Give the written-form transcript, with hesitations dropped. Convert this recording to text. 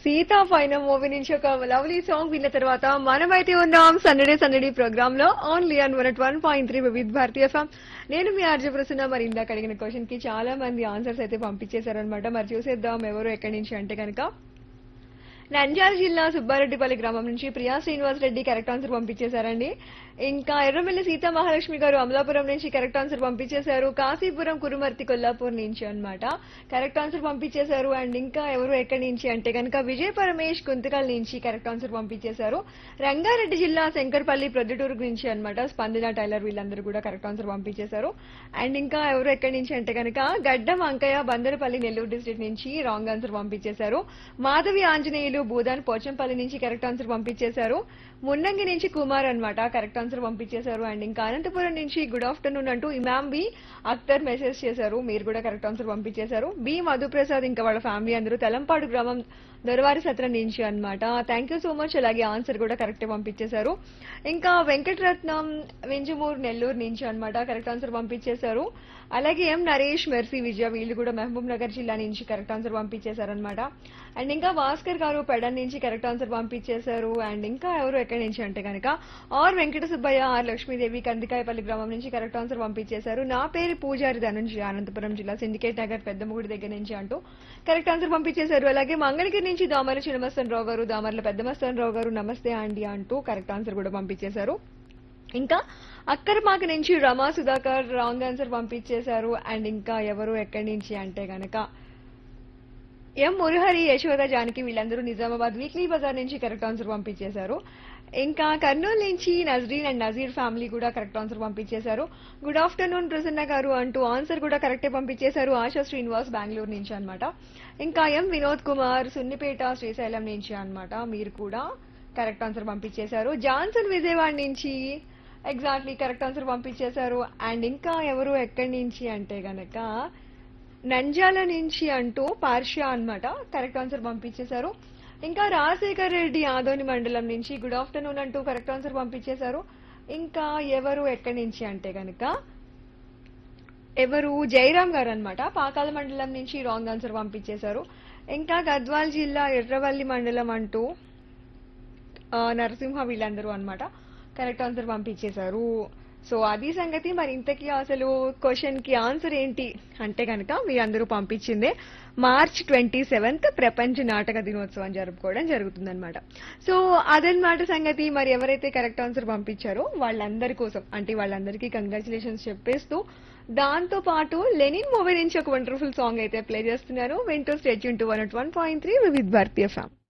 సీతా పైన మూవీ నుంచి ఒక లవ్లీ సాంగ్ విన్న తర్వాత మనమైతే ఉన్నాం సండే సందడి ప్రోగ్రామ్ లో only on 101.3 Vividh Bharatiya FM. నేను మీ ఆర్జే ప్రసన్న. మరి ఇందాక అడిగిన క్వశ్చన్ కి చాలా మంది ఆన్సర్స్ అయితే పంపించేశారనమాట. మరి చూసేద్దాం ఎవరు ఎక్కడి నుంచి అంటే కనుక నంద్యాల జిల్లా సుబ్బారెడ్డిపల్లి గ్రామం నుంచి ప్రియా శ్రీనివాస్ రెడ్డి కరెక్ట్ ఆన్సర్ పంపించేశారండి. ఇంకా ఎర్రమిల్లి సీతా మహాలక్ష్మి గారు అమలాపురం నుంచి కరెక్ట్ ఆన్సర్ పంపించేశారు. కాశీపురం కురుమర్తి కొల్లాపూర్ నుంచి అన్నమాట కరెక్ట్ ఆన్సర్ పంపించేశారు. అండ్ ఇంకా ఎవరు ఎక్కడి నుంచి అంటే కనుక విజయ్ పరమేష్ కుంతకల్ నుంచి కరెక్ట్ ఆన్సర్ పంపించేశారు. రంగారెడ్డి జిల్లా శంకర్పల్లి ప్రొద్దుటూరు నుంచి అన్నమాట స్పందన టైలర్ వీళ్ళందరూ కూడా కరెక్ట్ ఆన్సర్ పంపించేశారు. అండ్ ఇంకా ఎవరు ఎక్కడి నుంచి అంటే కనుక గడ్డం అంకయ్య బందరపల్లి నెల్లూరు డిస్ట్రిక్ట్ నుంచి రాంగ్ ఆన్సర్ పంపించేశారు. మాధవి ఆంజనేయులు భూదాన్ పోచంపల్లి నుంచి కరెక్ట్ ఆన్సర్ పంపించేశారు. మున్నంగి నుంచి కుమార్ అన్నమాట కరెక్ట్ ఆన్సర్ పంపించేశారు. అండ్ ఇంకా అనంతపురం నుంచి గుడ్ ఆఫ్టర్నూన్ అంటూ ఇమామ్ బి అఖ్తర్ మెసేజ్ చేశారు. మీరు కూడా కరెక్ట్ ఆన్సర్ పంపించేశారు. బి మధుప్రసాద్ ఇంకా వాళ్ళ ఫ్యామిలీ అందరూ తలంపాడు గ్రామం దొరవారి సత్రం నుంచి అన్నమాట. Thank you so much. అలాగే ఆన్సర్ కూడా కరెక్ట్ పంపించేశారు. ఇంకా వెంకటరత్నం వెంజమూరు నెల్లూరు నుంచి అన్నమాట కరెక్ట్ ఆన్సర్ పంపించేశారు. అలాగే ఎం నరేష్ మెర్సీ విజయ వీళ్ళు కూడా మహబూబ్ నగర్ జిల్లా నుంచి కరెక్ట్ ఆన్సర్ పంపించేశారనమాట. అండ్ ఇంకా భాస్కర్ గారు పెడన్ నుంచి కరెక్ట్ ఆన్సర్ పంపించేశారు. అండ్ ఇంకా ఎవరు ఎక్కడి నుంచి అంటే కనుక ఆర్ వెంకట సుబ్బయ్య ఆర్ లక్ష్మీదేవి కందికాయపల్లి గ్రామం నుంచి కరెక్ట్ ఆన్సర్ పంపించేశారు. నా పేరు పూజారి ధనుంజయ అనంతపురం జిల్లా సిండికేట్ నగర్ పెద్దముగుడి దగ్గర నుంచి అంటూ కరెక్ట్ ఆన్సర్ పంపించేశారు. అలాగే మంగళగిరి నుంచి దామర్ల చిన్నమస్తన్ రావు గారు దామర్ల పెద్దమస్తన్ రావు గారు నమస్తే అండి అంటూ కరెక్ట్ ఆన్సర్ కూడా పంపించేశారు. ఇంకా అక్కరమాక నుంచి రమా సుధాకర్ రాంగ్ ఆన్సర్ పంపించేశారు. అండ్ ఇంకా ఎవరు ఎక్కడి నుంచి అంటే గనక ఎం మురహరి యశోద జానకి వీళ్ళందరూ నిజామాబాద్ వీక్లీ బజార్ నుంచి కరెక్ట్ ఆన్సర్ పంపించేశారు. ఇంకా కర్నూలు నుంచి నజరీన్ అండ్ నజీర్ ఫ్యామిలీ కూడా కరెక్ట్ ఆన్సర్ పంపించేశారు. గుడ్ ఆఫ్టర్నూన్ ప్రసన్న గారు అంటూ ఆన్సర్ కూడా కరెక్టే పంపించేశారు. ఆశా శ్రీనివాస్ బెంగళూరు నుంచి అన్నమాట. ఇంకా ఎం వినోద్ కుమార్ సున్నిపేట శ్రీశైలం నుంచి అన్నమాట మీరు కూడా కరెక్ట్ ఆన్సర్ పంపించేశారు. జాన్సన్ విజయవాడ నుంచి ఎగ్జాక్ట్లీ కరెక్ట్ ఆన్సర్ పంపించేశారు. అండ్ ఇంకా ఎవరు ఎక్కడి నుంచి అంటే గనక నంద్యాల నుంచి అంటూ పార్షియా అన్నమాట కరెక్ట్ ఆన్సర్ పంపించేశారు. ఇంకా రాజశేఖర్ రెడ్డి ఆదోని మండలం నుంచి గుడ్ ఆఫ్టర్నూన్ అంటూ కరెక్ట్ ఆన్సర్ పంపించేశారు. ఇంకా ఎవరు ఎక్కడి నుంచి అంటే గనక ఎవరు జయరాం గారు అన్నమాట పాకాల మండలం నుంచి రాంగ్ ఆన్సర్ పంపించేశారు. ఇంకా గద్వాల్ జిల్లా ఎర్రవల్లి మండలం అంటూ నరసింహ వీళ్ళందరూ అన్నమాట కరెక్ట్ ఆన్సర్ పంపించేశారు. సో అది సంగతి. మరి ఇంతకీ అసలు క్వశ్చన్ కి ఆన్సర్ ఏంటి అంటే కనుక మీరందరూ పంపించిందే మార్చ్ 27 ప్రపంచ నాటక దినోత్సవం జరుపుకోవడం జరుగుతుందన్నమాట. సో అదనమాట సంగతి. మరి ఎవరైతే కరెక్ట్ ఆన్సర్ పంపించారో వాళ్ళందరి కోసం అంటే వాళ్ళందరికీ కంగ్రాచులేషన్స్ చెప్పేస్తూ దాంతో పాటు లెనిన్ మూవీ నుంచి ఒక వండర్ఫుల్ సాంగ్ అయితే ప్లే చేస్తున్నారు. వింటూ state Yoon to 101.3 Vividh Bharatiya FM.